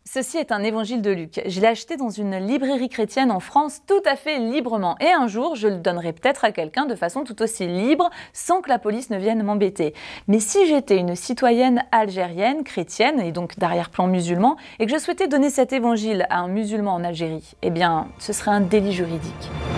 Ceci est un évangile de Luc. Je l'ai acheté dans une librairie chrétienne en France tout à fait librement. Et un jour, je le donnerai peut-être à quelqu'un de façon tout aussi libre, sans que la police ne vienne m'embêter. Mais si j'étais une citoyenne algérienne, chrétienne, et donc d'arrière-plan musulman, et que je souhaitais donner cet évangile à un musulman en Algérie, eh bien, ce serait un délit juridique.